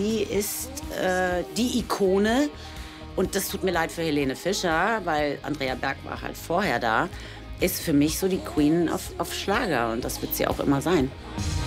sie ist die Ikone. Und das tut mir leid für Helene Fischer, weil Andrea Berg war halt vorher da. Ist für mich so die Queen auf Schlager und das wird sie auch immer sein.